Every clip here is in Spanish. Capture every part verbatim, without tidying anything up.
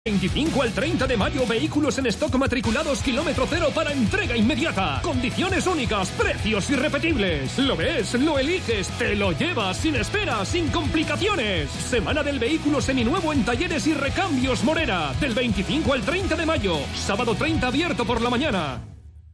veinticinco al treinta de mayo, vehículos en stock matriculados kilómetro cero para entrega inmediata. Condiciones únicas, precios irrepetibles. Lo ves, lo eliges, te lo llevas sin espera, sin complicaciones. Semana del vehículo seminuevo en Talleres y Recambios Morera. Del veinticinco al treinta de mayo. Sábado treinta abierto por la mañana.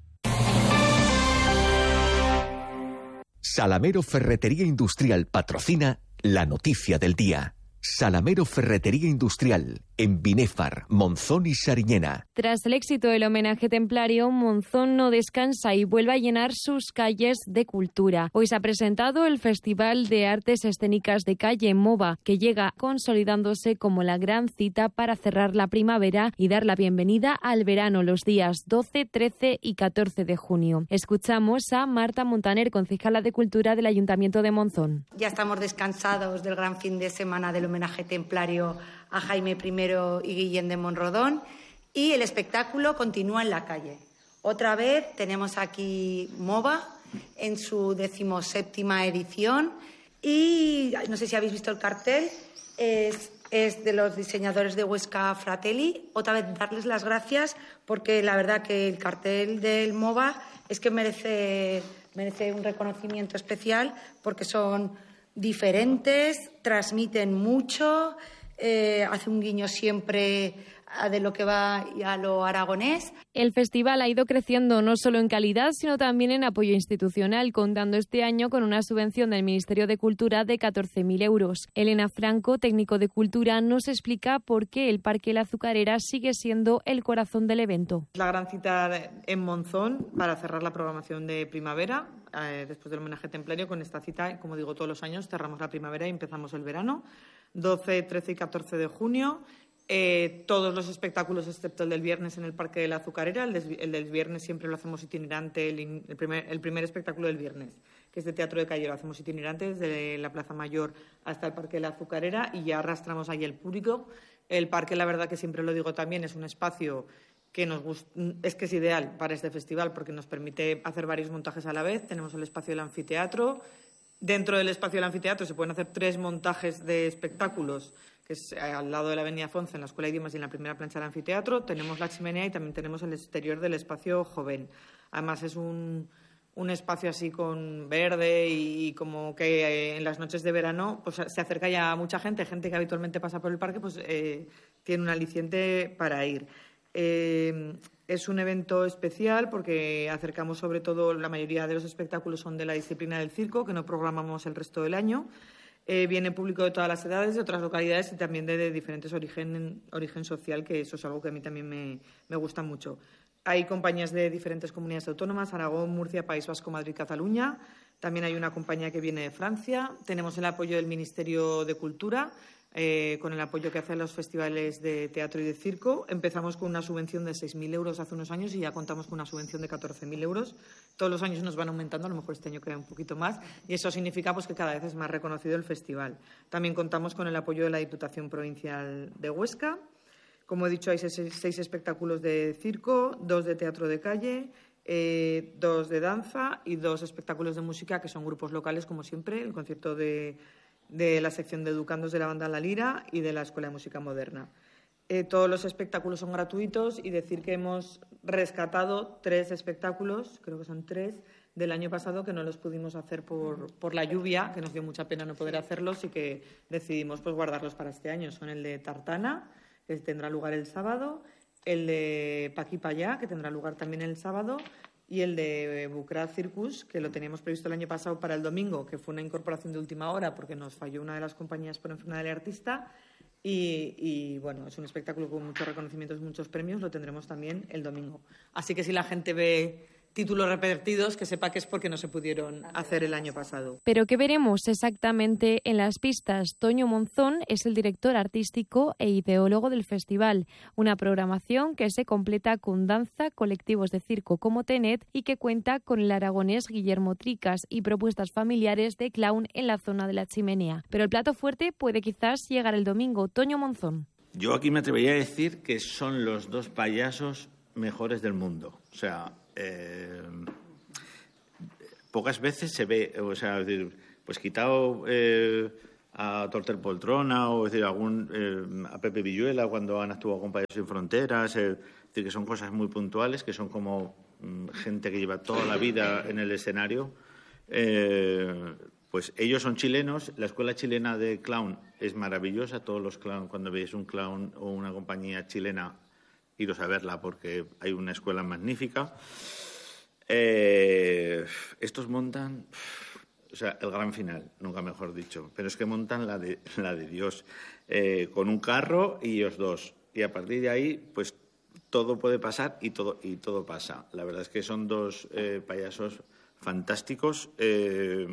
Salamero Ferretería Industrial patrocina la noticia del día. Salamero Ferretería Industrial, en Binéfar, Monzón y Sariñena. Tras el éxito del homenaje templario, Monzón no descansa y vuelve a llenar sus calles de cultura. Hoy se ha presentado el Festival de Artes Escénicas de Calle MOVA, que llega consolidándose como la gran cita para cerrar la primavera y dar la bienvenida al verano los días doce, trece y catorce de junio. Escuchamos a Marta Montaner, concejala de Cultura del Ayuntamiento de Monzón. Ya estamos descansados del gran fin de semana del homenaje templario a Jaime primero y Guillén de Monrodón, y el espectáculo continúa en la calle. Otra vez tenemos aquí MOVA en su decimoséptima edición y no sé si habéis visto el cartel, es, es de los diseñadores de Huesca Fratelli. Otra vez darles las gracias porque la verdad que el cartel del MOVA es que merece, merece un reconocimiento especial porque son diferentes, transmiten mucho, eh, hace un guiño siempre a de lo que va a lo aragonés. El festival ha ido creciendo no solo en calidad, sino también en apoyo institucional, contando este año con una subvención del Ministerio de Cultura de catorce mil euros. Elena Franco, técnico de Cultura, nos explica por qué el Parque La Azucarera sigue siendo el corazón del evento. La gran cita en Monzón para cerrar la programación de primavera, eh, después del homenaje templario. Con esta cita, como digo, todos los años cerramos la primavera y empezamos el verano. doce, trece y catorce de junio. Eh, todos los espectáculos excepto el del viernes en el Parque de la Azucarera. El, des, el del viernes siempre lo hacemos itinerante, el, el, primer, el primer espectáculo del viernes, que es de teatro de calle, lo hacemos itinerante desde la Plaza Mayor hasta el Parque de la Azucarera y ya arrastramos ahí el público. El parque, la verdad que siempre lo digo también, es un espacio que nos gusta, es que es ideal para este festival porque nos permite hacer varios montajes a la vez. Tenemos el espacio del anfiteatro. Dentro del espacio del anfiteatro se pueden hacer tres montajes de espectáculos, que es al lado de la Avenida Fonce, en la Escuela de Idiomas y en la primera plancha del anfiteatro. Tenemos la chimenea y también tenemos el exterior del espacio joven. Además es un, un espacio así con verde y, y como que eh, en las noches de verano pues se acerca ya mucha gente, gente que habitualmente pasa por el parque, pues eh, tiene un aliciente para ir. Eh, es un evento especial porque acercamos sobre todo, la mayoría de los espectáculos son de la disciplina del circo, que no programamos el resto del año. Eh, viene público de todas las edades, de otras localidades y también de, de diferentes origen, origen social, que eso es algo que a mí también me, me gusta mucho. Hay compañías de diferentes comunidades autónomas, Aragón, Murcia, País Vasco, Madrid, Cataluña. También hay una compañía que viene de Francia. Tenemos el apoyo del Ministerio de Cultura, eh, con el apoyo que hacen los festivales de teatro y de circo. Empezamos con una subvención de seis mil euros hace unos años y ya contamos con una subvención de catorce mil euros. Todos los años nos van aumentando, a lo mejor este año queda un poquito más, y eso significa pues, que cada vez es más reconocido el festival. También contamos con el apoyo de la Diputación Provincial de Huesca. Como he dicho, hay seis, seis espectáculos de circo, dos de teatro de calle, eh, dos de danza y dos espectáculos de música, que son grupos locales, como siempre, el concierto de, de la sección de educandos de la banda La Lira y de la Escuela de Música Moderna. Eh, todos los espectáculos son gratuitos y decir que hemos rescatado tres espectáculos, creo que son tres, del año pasado que no los pudimos hacer por, por la lluvia, que nos dio mucha pena no poder hacerlos y que decidimos pues, guardarlos para este año. Son el de Tartana, que tendrá lugar el sábado, el de Paqui Payá, que tendrá lugar también el sábado, y el de Bucra Circus, que lo teníamos previsto el año pasado para el domingo, que fue una incorporación de última hora porque nos falló una de las compañías por enfermedad del artista. Y, y, bueno, es un espectáculo con muchos reconocimientos, muchos premios, lo tendremos también el domingo. Así que si la gente ve títulos repetidos, que sepa que es porque no se pudieron hacer el año pasado. Pero ¿qué veremos exactamente en las pistas? Toño Monzón es el director artístico e ideólogo del festival, una programación que se completa con danza, colectivos de circo como Tenet y que cuenta con el aragonés Guillermo Tricas y propuestas familiares de clown en la zona de la chimenea. Pero el plato fuerte puede quizás llegar el domingo. Toño Monzón. Yo aquí me atrevería a decir que son los dos payasos mejores del mundo. O sea, eh, pocas veces se ve, o sea, pues quitado eh, a Torter Poltrona o es decir, algún, eh, a Pepe Villuela cuando han actuado con Payasos Sin Fronteras. Eh, es decir, que son cosas muy puntuales, que son como mm, gente que lleva toda la vida en el escenario. Eh, pues ellos son chilenos. La escuela chilena de clown es maravillosa. Todos los clowns, cuando veis un clown o una compañía chilena, iros a verla porque hay una escuela magnífica. Eh, estos montan... O sea, el gran final, nunca mejor dicho. Pero es que montan la de, la de Dios, eh, con un carro y ellos dos. Y a partir de ahí, pues todo puede pasar y todo, y todo pasa. La verdad es que son dos eh, payasos fantásticos. Eh,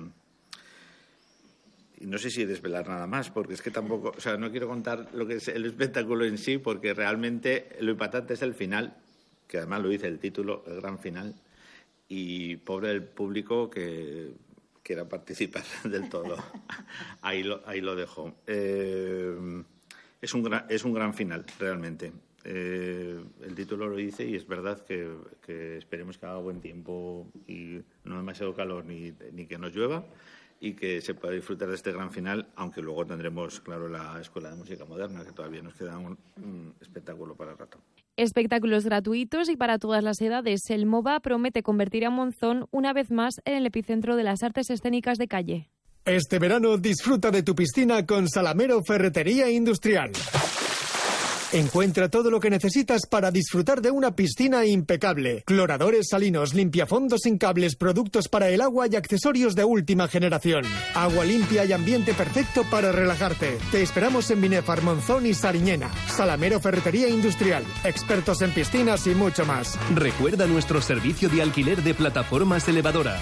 y no sé si desvelar nada más, porque es que tampoco... O sea, no quiero contar lo que es el espectáculo en sí, porque realmente lo impactante es el final, que además lo dice el título, el gran final. Y pobre el público que... quiera participar del todo. Ahí lo, ahí lo dejo. Eh, es, un gran, es un gran final, realmente. Eh, el título lo dice y es verdad que, que esperemos que haga buen tiempo y no demasiado calor ni, ni que nos llueva y que se pueda disfrutar de este gran final, aunque luego tendremos, claro, la Escuela de Música Moderna, que todavía nos queda un, un espectáculo para el rato. Espectáculos gratuitos y para todas las edades. El MOBA promete convertir a Monzón una vez más en el epicentro de las artes escénicas de calle. Este verano disfruta de tu piscina con Salamero Ferretería Industrial. Encuentra todo lo que necesitas para disfrutar de una piscina impecable. Cloradores salinos, limpiafondos sin cables, productos para el agua y accesorios de última generación. Agua limpia y ambiente perfecto para relajarte. Te esperamos en Binefar, Monzón y Sariñena. Salamero Ferretería Industrial. Expertos en piscinas y mucho más. Recuerda nuestro servicio de alquiler de plataformas elevadoras.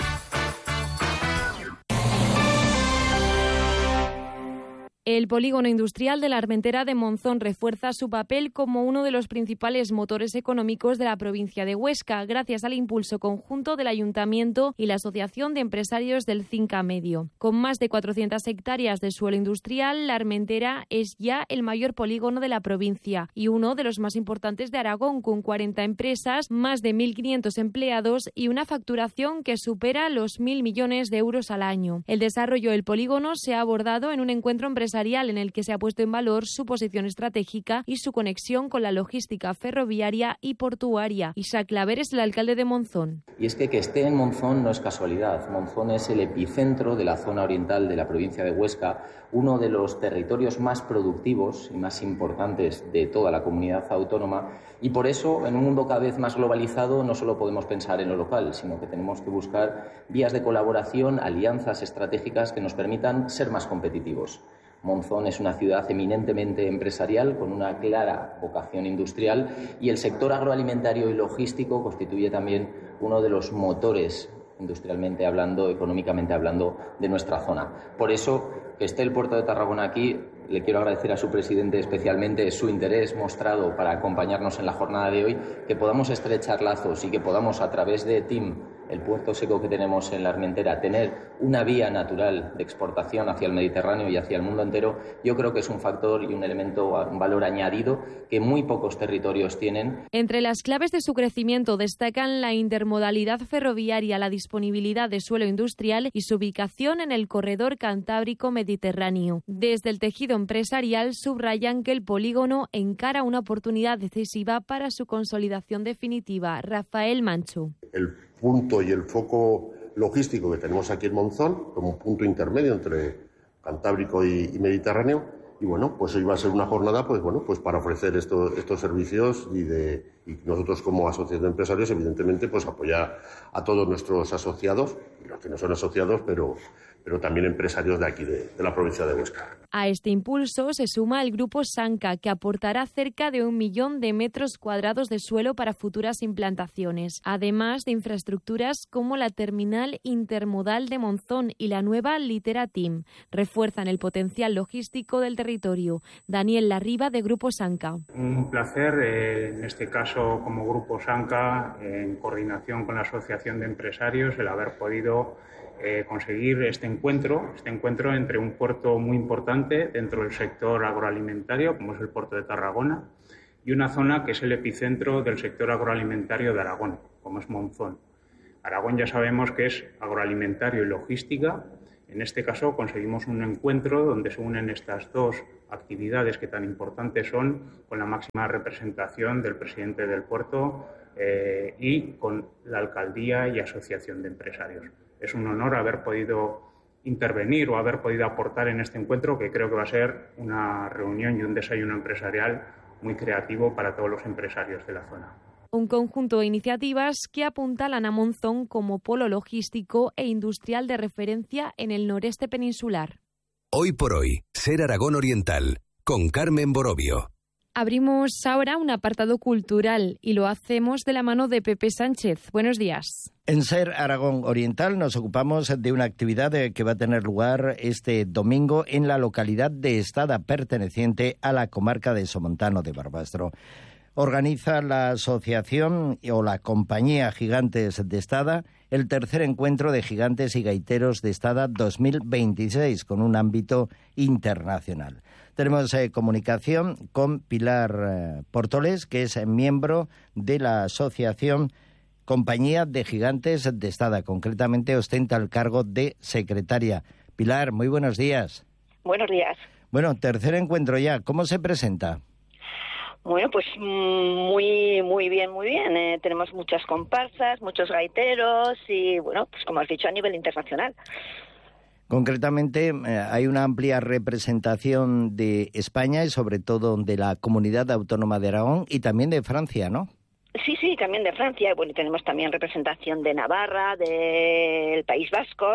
El polígono industrial de la Armentera de Monzón refuerza su papel como uno de los principales motores económicos de la provincia de Huesca, gracias al impulso conjunto del Ayuntamiento y la Asociación de Empresarios del Cinca Medio. Con más de cuatrocientas hectáreas de suelo industrial, la Armentera es ya el mayor polígono de la provincia y uno de los más importantes de Aragón, con cuarenta empresas, más de mil quinientos empleados y una facturación que supera los mil millones de euros al año. El desarrollo del polígono se ha abordado en un encuentro empresarial en el que se ha puesto en valor su posición estratégica y su conexión con la logística ferroviaria y portuaria. Isaac Claver es el alcalde de Monzón. Y es que que esté en Monzón no es casualidad. Monzón es el epicentro de la zona oriental de la provincia de Huesca, uno de los territorios más productivos y más importantes de toda la comunidad autónoma, y por eso, en un mundo cada vez más globalizado, no solo podemos pensar en lo local, sino que tenemos que buscar vías de colaboración, alianzas estratégicas que nos permitan ser más competitivos. Monzón es una ciudad eminentemente empresarial con una clara vocación industrial y el sector agroalimentario y logístico constituye también uno de los motores, industrialmente hablando, económicamente hablando, de nuestra zona. Por eso, que esté el puerto de Tarragona aquí, le quiero agradecer a su presidente especialmente su interés mostrado para acompañarnos en la jornada de hoy, que podamos estrechar lazos y que podamos, a través de T I M, el puerto seco que tenemos en la Armentera, tener una vía natural de exportación hacia el Mediterráneo y hacia el mundo entero. Yo creo que es un factor y un elemento, un valor añadido que muy pocos territorios tienen. Entre las claves de su crecimiento destacan la intermodalidad ferroviaria, la disponibilidad de suelo industrial y su ubicación en el corredor cantábrico-mediterráneo. Desde el tejido empresarial subrayan que el polígono encara una oportunidad decisiva para su consolidación definitiva. Rafael Mancho. El punto y el foco logístico que tenemos aquí en Monzón, como un punto intermedio entre Cantábrico y, y Mediterráneo, y bueno, pues hoy va a ser una jornada, pues bueno, pues para ofrecer estos, estos servicios y de y nosotros como asociación de empresarios, evidentemente, pues apoyar a todos nuestros asociados, y los que no son asociados, pero pero también empresarios de aquí, de, de la provincia de Huesca. A este impulso se suma el grupo Sanca, que aportará cerca de un millón de metros cuadrados de suelo para futuras implantaciones, además de infraestructuras como la terminal intermodal de Monzón y la nueva Litera Team. Refuerzan el potencial logístico del territorio. Daniel Larriba, de Grupo Sanca. Un placer, eh, en este caso como Grupo Sanca, eh, en coordinación con la Asociación de Empresarios, el haber podido Eh, conseguir este encuentro, este encuentro entre un puerto muy importante dentro del sector agroalimentario, como es el puerto de Tarragona, y una zona que es el epicentro del sector agroalimentario de Aragón, como es Monzón. Aragón ya sabemos que es agroalimentario y logística, En este caso conseguimos un encuentro donde se unen estas dos actividades que tan importantes son, con la máxima representación del presidente del puerto eh, y con la alcaldía y asociación de empresarios. Es un honor haber podido intervenir o haber podido aportar en este encuentro, que creo que va a ser una reunión y un desayuno empresarial muy creativo para todos los empresarios de la zona. Un conjunto de iniciativas que apuntalan a Monzón como polo logístico e industrial de referencia en el noreste peninsular. Hoy por hoy, Ser Aragón Oriental, con Carmen Borovio. Abrimos ahora un apartado cultural y lo hacemos de la mano de Pepe Sánchez. Buenos días. En Ser Aragón Oriental nos ocupamos de una actividad que va a tener lugar este domingo en la localidad de Estada, perteneciente a la comarca de Somontano de Barbastro. Organiza la asociación o la compañía Gigantes de Estada el tercer encuentro de gigantes y gaiteros de Estada dos mil veintiséis con un ámbito internacional. Tenemos eh, comunicación con Pilar eh, Portoles, que es miembro de la asociación Compañía de Gigantes de Estada. Concretamente ostenta el cargo de secretaria. Pilar, muy buenos días. Buenos días. Bueno, tercer encuentro ya. ¿Cómo se presenta? Bueno, pues muy muy bien, muy bien. Eh, tenemos muchas comparsas, muchos gaiteros y, bueno, pues como has dicho, a nivel internacional. Concretamente, eh, hay una amplia representación de España y sobre todo de la Comunidad Autónoma de Aragón y también de Francia, ¿no? Sí, sí, también de Francia. Bueno, y tenemos también representación de Navarra, del País Vasco,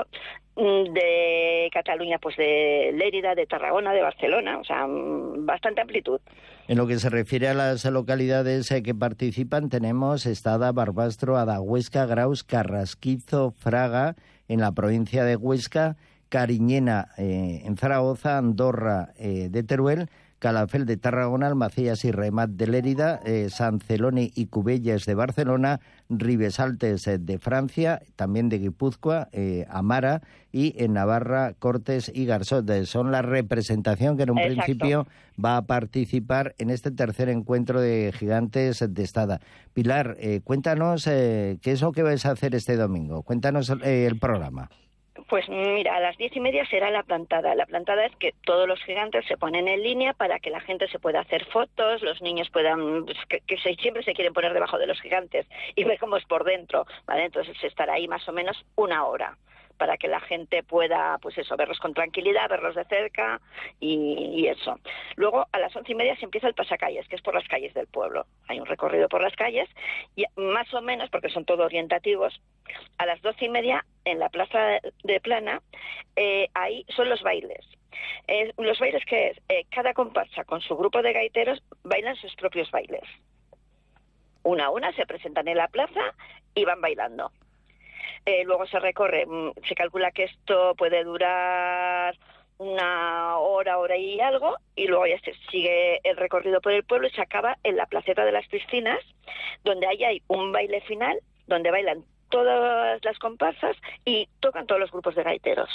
de Cataluña, pues de Lérida, de Tarragona, de Barcelona, o sea, bastante amplitud. En lo que se refiere a las localidades que participan, tenemos Estada, Barbastro, Adahuesca, Graus, Carrasquizo, Fraga, en la provincia de Huesca, Cariñena, eh, en Zaragoza, Andorra, eh, de Teruel, Calafel de Tarragona, Almacías y Remat de Lérida, eh, San Celoni y Cubelles de Barcelona, Ribesaltes eh, de Francia, también de Guipúzcoa, eh, Amara, y en Navarra, Cortes y Garzón. Son la representación que en un Exacto. principio va a participar en este tercer encuentro de gigantes de Estada. Pilar, eh, cuéntanos eh, qué es lo que vais a hacer este domingo. Cuéntanos eh, el programa. Pues mira, a las diez y media será la plantada. La plantada es que todos los gigantes se ponen en línea para que la gente se pueda hacer fotos, los niños puedan, pues, que, que se, siempre se quieren poner debajo de los gigantes y ver cómo es por dentro, ¿vale? Entonces estará ahí más o menos una hora para que la gente pueda, pues eso, verlos con tranquilidad, verlos de cerca y, y eso. Luego, a las once y media se empieza el pasacalles, que es por las calles del pueblo. Hay un recorrido por las calles y más o menos, porque son todo orientativos, a las doce y media en la plaza de Plana, eh, ahí son los bailes. Eh, los bailes que es, eh, cada comparsa con su grupo de gaiteros bailan sus propios bailes. Una a una se presentan en la plaza y van bailando. Eh, luego se recorre, se calcula que esto puede durar una hora, hora y algo, y luego ya se sigue el recorrido por el pueblo y se acaba en la placeta de las piscinas, donde ahí hay un baile final, donde bailan todas las comparsas y tocan todos los grupos de gaiteros.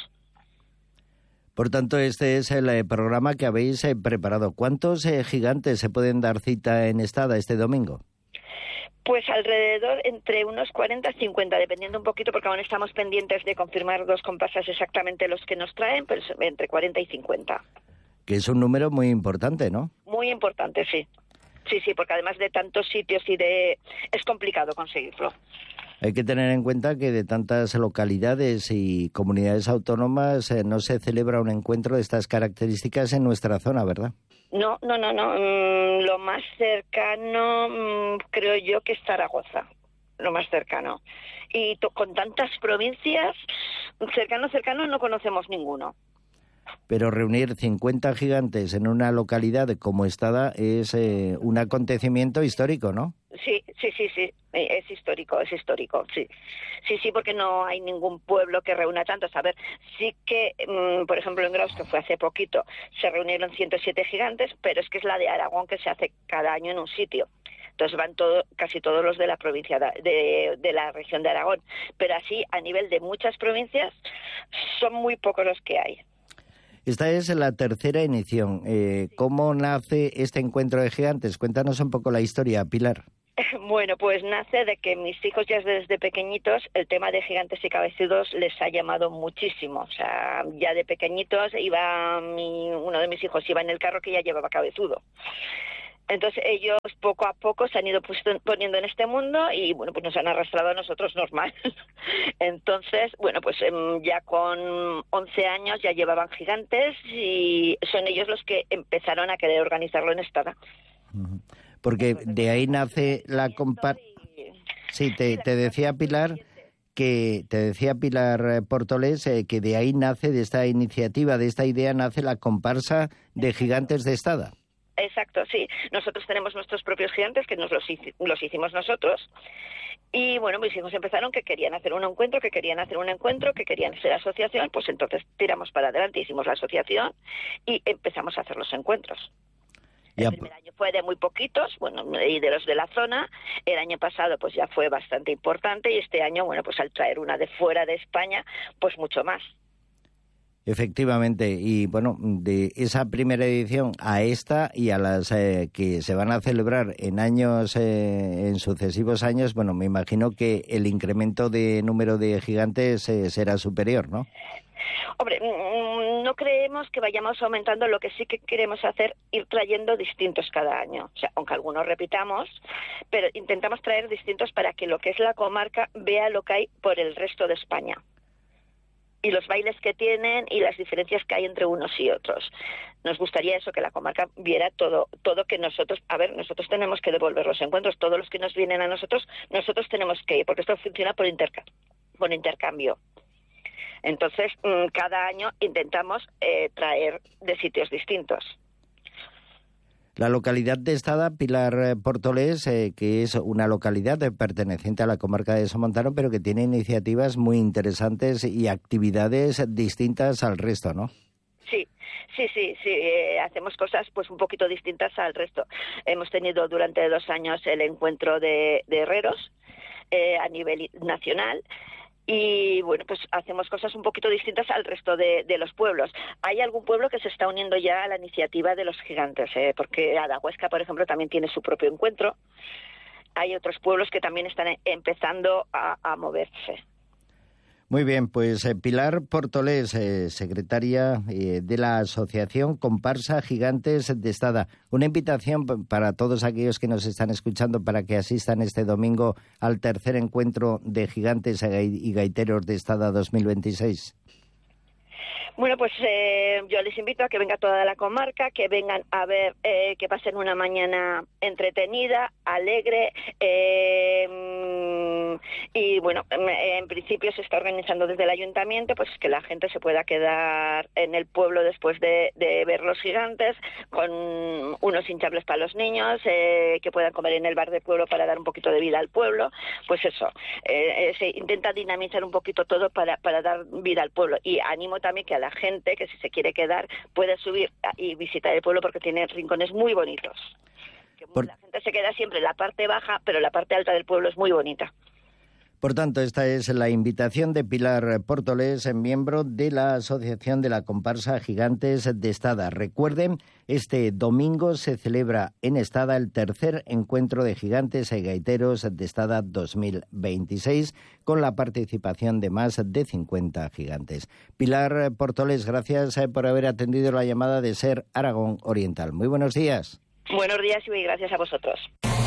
Por tanto, este es el eh, programa que habéis eh, preparado. ¿Cuántos eh, gigantes se pueden dar cita en Estada este domingo? Pues alrededor entre unos cuarenta a cincuenta, dependiendo un poquito, porque aún estamos pendientes de confirmar dos comparsas exactamente los que nos traen, pero entre cuarenta y cincuenta. Que es un número muy importante, ¿no? Muy importante, sí. Sí, sí, porque además de tantos sitios y de... es complicado conseguirlo. Hay que tener en cuenta que de tantas localidades y comunidades autónomas eh, no se celebra un encuentro de estas características en nuestra zona, ¿verdad? No, no, no, no. Mm, lo más cercano mm, creo yo que es Zaragoza, lo más cercano. Y to- con tantas provincias, cercano, cercano no conocemos ninguno. Pero reunir cincuenta gigantes en una localidad como Estada es eh, un acontecimiento histórico, ¿no? Sí, sí, sí, sí, es histórico, es histórico, sí. Sí, sí, porque no hay ningún pueblo que reúna tantos. A ver, sí que, mmm, por ejemplo, en Graus, que fue hace poquito, se reunieron ciento siete gigantes, pero es que es la de Aragón que se hace cada año en un sitio. Entonces van todo, casi todos los de la provincia de, de la región de Aragón. Pero así, a nivel de muchas provincias, son muy pocos los que hay. Esta es la tercera edición. Eh, ¿Cómo nace este encuentro de gigantes? Cuéntanos un poco la historia, Pilar. Bueno, pues nace de que mis hijos ya desde pequeñitos el tema de gigantes y cabezudos les ha llamado muchísimo. O sea, ya de pequeñitos iba mi, uno de mis hijos iba en el carro que ya llevaba cabezudo. Entonces ellos poco a poco se han ido poniendo en este mundo y bueno, pues nos han arrastrado a nosotros normal. Entonces, bueno, pues ya con once años ya llevaban gigantes y son ellos los que empezaron a querer organizarlo en Estada. Porque de ahí nace la compa... Sí, te, te decía Pilar que te decía Pilar Portolés eh, que de ahí nace, de esta iniciativa, de esta idea nace la comparsa de gigantes de Estada. Exacto, sí. Nosotros tenemos nuestros propios gigantes que nos los, hici- los hicimos nosotros. Y bueno, mis hijos empezaron que querían hacer un encuentro, que querían hacer un encuentro, que querían hacer asociación. Pues entonces tiramos para adelante, hicimos la asociación y empezamos a hacer los encuentros. El ya. primer año fue de muy poquitos, bueno, y de los de la zona. El año pasado pues ya fue bastante importante y este año, bueno, pues al traer una de fuera de España, pues mucho más. Efectivamente, y bueno, de esa primera edición a esta y a las eh, que se van a celebrar en años, eh, en sucesivos años, bueno, me imagino que el incremento de número de gigantes eh, será superior, ¿no? Hombre, no creemos que vayamos aumentando, lo que sí que queremos hacer, ir trayendo distintos cada año. O sea, aunque algunos repitamos, pero intentamos traer distintos para que lo que es la comarca vea lo que hay por el resto de España. Y los bailes que tienen y las diferencias que hay entre unos y otros. Nos gustaría eso, que la comarca viera todo todo que nosotros... A ver, nosotros tenemos que devolver los encuentros. Todos los que nos vienen a nosotros, nosotros tenemos que ir, porque esto funciona por, interca- por intercambio. Entonces, cada año intentamos eh, traer de sitios distintos. La localidad de Estada, Pilar Portolés, eh, que es una localidad perteneciente a la comarca de Somontano, pero que tiene iniciativas muy interesantes y actividades distintas al resto, ¿no? Sí, sí, sí, sí. Eh, hacemos cosas pues un poquito distintas al resto. Hemos tenido durante dos años el encuentro de, de herreros eh, a nivel nacional. Y bueno, pues hacemos cosas un poquito distintas al resto de, de los pueblos. Hay algún pueblo que se está uniendo ya a la iniciativa de los gigantes, ¿eh? Porque Adahuesca, por ejemplo, también tiene su propio encuentro. Hay otros pueblos que también están empezando a, a moverse. Muy bien, pues eh, Pilar Portolés, eh, secretaria eh, de la Asociación Comparsa Gigantes de Estada. Una invitación p- para todos aquellos que nos están escuchando para que asistan este domingo al tercer encuentro de Gigantes y Gaiteros de Estada dos mil veintiséis. Bueno, pues eh, yo les invito a que venga toda la comarca, que vengan a ver, eh, que pasen una mañana entretenida, alegre, eh, y bueno, en principio se está organizando desde el ayuntamiento, pues que la gente se pueda quedar en el pueblo después de, de ver los gigantes, con unos hinchables para los niños, eh, que puedan comer en el bar del pueblo para dar un poquito de vida al pueblo, pues eso, eh, se intenta dinamizar un poquito todo para, para dar vida al pueblo, y animo también que a la gente que si se quiere quedar puede subir y visitar el pueblo porque tiene rincones muy bonitos. Que Por... La gente se queda siempre en la parte baja, pero la parte alta del pueblo es muy bonita. Por tanto, esta es la invitación de Pilar Portolés, miembro de la Asociación de la Comparsa Gigantes de Estada. Recuerden, este domingo se celebra en Estada el tercer encuentro de Gigantes y Gaiteros de Estada dos mil veintiséis, con la participación de más de cincuenta gigantes. Pilar Portolés, gracias por haber atendido la llamada de Ser Aragón Oriental. Muy buenos días. Buenos días y gracias a vosotros.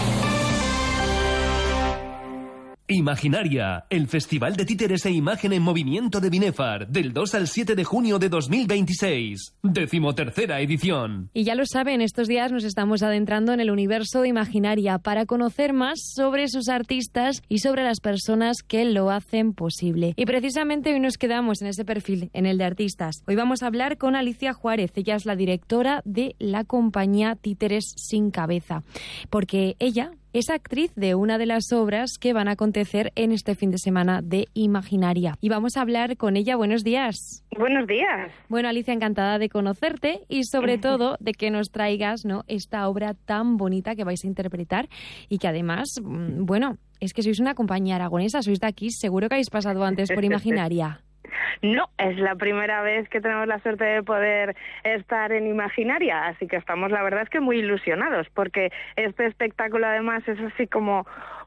Imaginaria, el Festival de Títeres e Imagen en Movimiento de Binefar, del dos al siete de junio de dos mil veintiséis, decimotercera edición. Y ya lo saben, estos días nos estamos adentrando en el universo de Imaginaria para conocer más sobre sus artistas y sobre las personas que lo hacen posible. Y precisamente hoy nos quedamos en ese perfil, en el de artistas. Hoy vamos a hablar con Alicia Juárez, ella es la directora de la compañía Títeres Sin Cabeza, porque ella es actriz de una de las obras que van a acontecer en este fin de semana de Imaginaria. Y vamos a hablar con ella. Buenos días. Buenos días. Bueno, Alicia, encantada de conocerte y sobre todo de que nos traigas, ¿no?, esta obra tan bonita que vais a interpretar y que además, bueno, es que sois una compañía aragonesa, sois de aquí, seguro que habéis pasado antes por Imaginaria. No, es la primera vez que tenemos la suerte de poder estar en Imaginaria, así que estamos, la verdad es que muy ilusionados, porque este espectáculo además es así como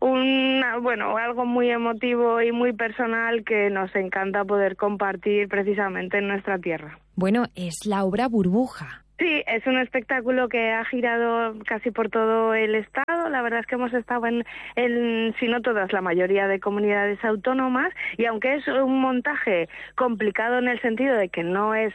una, bueno, algo muy emotivo y muy personal que nos encanta poder compartir precisamente en nuestra tierra. Bueno, es la obra Burbuja. Sí, es un espectáculo que ha girado casi por todo el estado. La verdad es que hemos estado en, en, si no todas, la mayoría de comunidades autónomas, y aunque es un montaje complicado en el sentido de que no es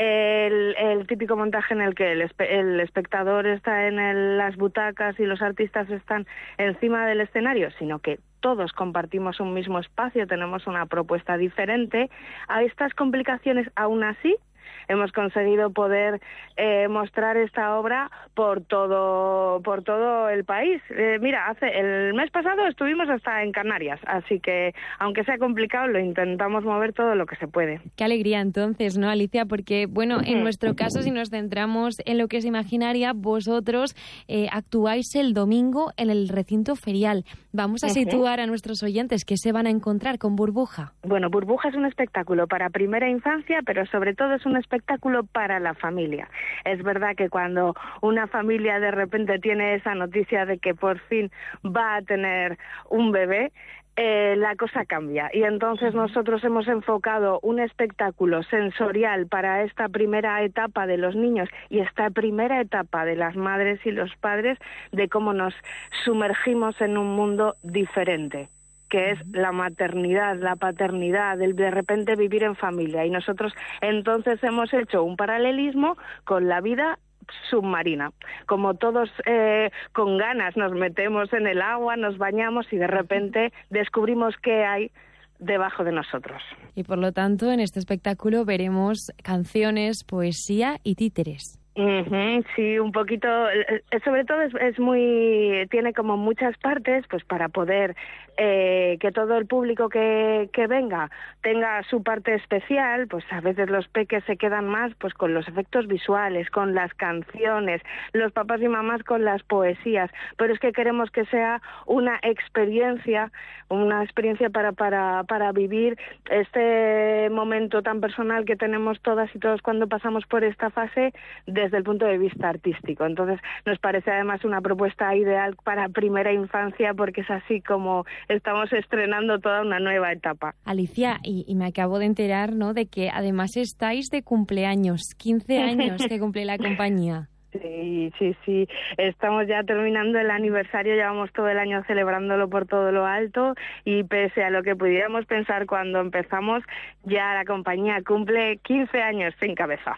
el, el típico montaje en el que el, espe, el espectador está en el, las butacas y los artistas están encima del escenario, sino que todos compartimos un mismo espacio, tenemos una propuesta diferente. A estas complicaciones, aún así, hemos conseguido poder eh, mostrar esta obra por todo por todo el país. Eh, mira, hace el mes pasado estuvimos hasta en Canarias, así que aunque sea complicado lo intentamos mover todo lo que se puede. Qué alegría entonces, ¿no, Alicia? Porque, bueno, en nuestro caso, si nos centramos en lo que es Imaginaria, vosotros eh, actuáis el domingo en el recinto ferial. Vamos a situar a nuestros oyentes que se van a encontrar con Burbuja. Bueno, Burbuja es un espectáculo para primera infancia, pero sobre todo es un espectáculo para la familia. Es verdad que cuando una familia de repente tiene esa noticia de que por fin va a tener un bebé, Eh, la cosa cambia, y entonces nosotros hemos enfocado un espectáculo sensorial para esta primera etapa de los niños y esta primera etapa de las madres y los padres, de cómo nos sumergimos en un mundo diferente, que es la maternidad, la paternidad, el de repente vivir en familia. Y nosotros entonces hemos hecho un paralelismo con la vida submarina. Como todos eh, con ganas nos metemos en el agua, nos bañamos y de repente descubrimos qué hay debajo de nosotros. Y por lo tanto, en este espectáculo veremos canciones, poesía y títeres. Uh-huh, sí, un poquito, eh, sobre todo es, es muy, tiene como muchas partes, pues para poder eh, que todo el público que, que venga tenga su parte especial. Pues a veces los peques se quedan más pues con los efectos visuales, con las canciones, los papás y mamás con las poesías, pero es que queremos que sea una experiencia, una experiencia para, para, para vivir este momento tan personal que tenemos todas y todos cuando pasamos por esta fase de desde el punto de vista artístico. Entonces nos parece además una propuesta ideal para primera infancia, porque es así como estamos estrenando toda una nueva etapa. Alicia, y, y me acabo de enterar, ¿no?, de que además estáis de cumpleaños, quince años que cumple la compañía. Sí, sí, sí. Estamos ya terminando el aniversario, llevamos todo el año celebrándolo por todo lo alto, y pese a lo que pudiéramos pensar cuando empezamos, ya la compañía cumple quince años sin cabeza.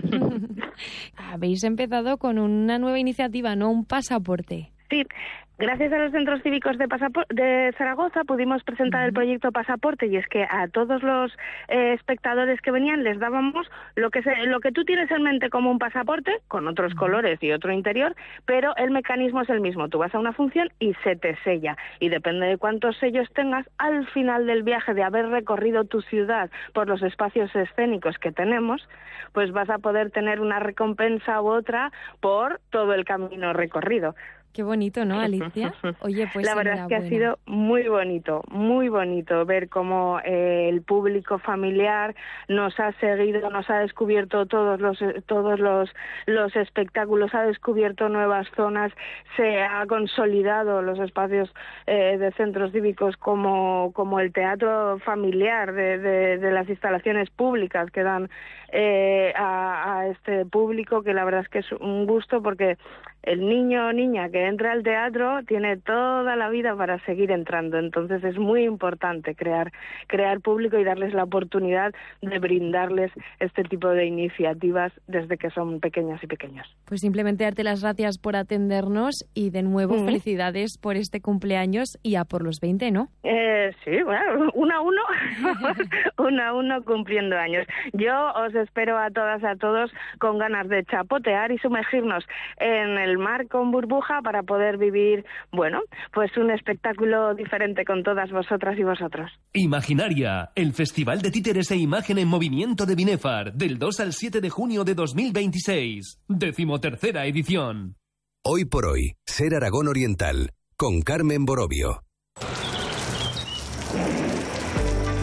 Habéis empezado con una nueva iniciativa, ¿no? Un pasaporte. Sí. Gracias a los centros cívicos de, Pasapor- de Zaragoza pudimos presentar uh-huh. el proyecto Pasaporte, y es que a todos los eh, espectadores que venían les dábamos lo que se, lo que tú tienes en mente como un pasaporte, con otros uh-huh. colores y otro interior, pero el mecanismo es el mismo. Tú vas a una función y se te sella, y depende de cuántos sellos tengas, al final del viaje, de haber recorrido tu ciudad por los espacios escénicos que tenemos, pues vas a poder tener una recompensa u otra por todo el camino recorrido. Qué bonito, ¿no, Alicia? Oye, pues la verdad es que ha sido muy bonito, muy bonito ver cómo eh, el público familiar nos ha seguido, nos ha descubierto todos los todos los los espectáculos, ha descubierto nuevas zonas, se ha consolidado los espacios eh, de centros cívicos como como el teatro familiar de, de, de las instalaciones públicas que dan eh, a, a este público, que la verdad es que es un gusto, porque el niño o niña que entra al teatro tiene toda la vida para seguir entrando. Entonces es muy importante crear crear público y darles la oportunidad de brindarles este tipo de iniciativas desde que son pequeñas y pequeños. Pues simplemente darte las gracias por atendernos, y de nuevo uh-huh. felicidades por este cumpleaños y a por los veinte, ¿no? Eh, sí, bueno, uno a uno, uno a uno cumpliendo años. Yo os espero a todas, a todos con ganas de chapotear y sumergirnos en el mar con Burbuja para poder vivir, bueno, pues un espectáculo diferente con todas vosotras y vosotros. Imaginaria, el Festival de Títeres e Imagen en Movimiento de Binefar, del dos al siete de junio de dos mil veintiséis. Decimotercera edición. Hoy por hoy, Ser Aragón Oriental, con Carmen Borobio.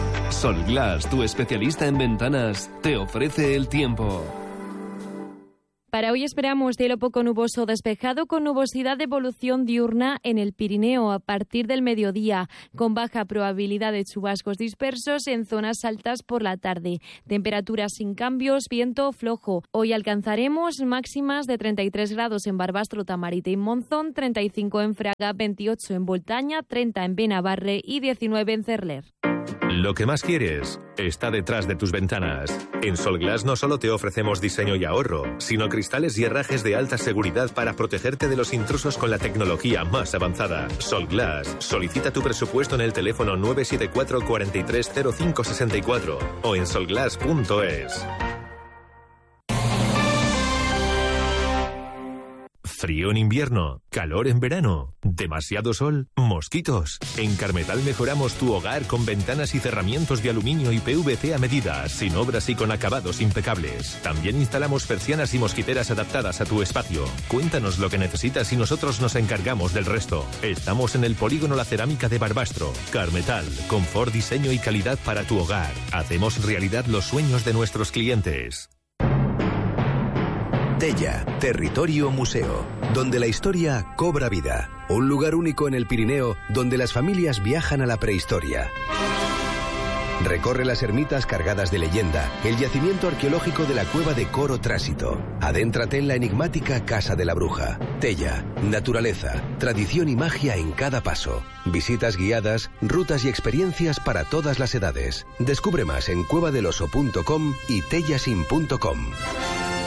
Solglass, tu especialista en ventanas, te ofrece el tiempo. Para hoy esperamos cielo poco nuboso despejado con nubosidad de evolución diurna en el Pirineo a partir del mediodía, con baja probabilidad de chubascos dispersos en zonas altas por la tarde. Temperaturas sin cambios, viento flojo. Hoy alcanzaremos máximas de treinta y tres grados en Barbastro, Tamarite y Monzón, treinta y cinco en Fraga, veintiocho en Voltaña, treinta en Benabarre y diecinueve en Cerler. Lo que más quieres está detrás de tus ventanas. En Solglass no solo te ofrecemos diseño y ahorro, sino cristales y herrajes de alta seguridad para protegerte de los intrusos con la tecnología más avanzada. Solglass. Solicita tu presupuesto en el teléfono nueve siete cuatro, cuatro tres cero cinco seis cuatro o en solglass punto es. Frío en invierno, calor en verano, demasiado sol, mosquitos. En Carmetal mejoramos tu hogar con ventanas y cerramientos de aluminio y P V C a medida, sin obras y con acabados impecables. También instalamos persianas y mosquiteras adaptadas a tu espacio. Cuéntanos lo que necesitas y nosotros nos encargamos del resto. Estamos en el Polígono La Cerámica de Barbastro. Carmetal, confort, diseño y calidad para tu hogar. Hacemos realidad los sueños de nuestros clientes. Tella, territorio museo, donde la historia cobra vida. Un lugar único en el Pirineo donde las familias viajan a la prehistoria. Recorre las ermitas cargadas de leyenda, el yacimiento arqueológico de la cueva de Coro Trásito. Adéntrate en la enigmática Casa de la Bruja. Tella, naturaleza, tradición y magia en cada paso. Visitas guiadas, rutas y experiencias para todas las edades. Descubre más en cueva del oso punto com y tellasim punto com.